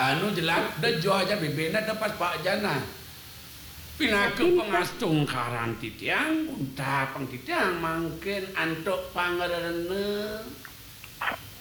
anu jelak dejo aja bibina depas Pak Jana. Pinaku pengastung karang titiang, unta pang titiang mangkin antuk pangerene.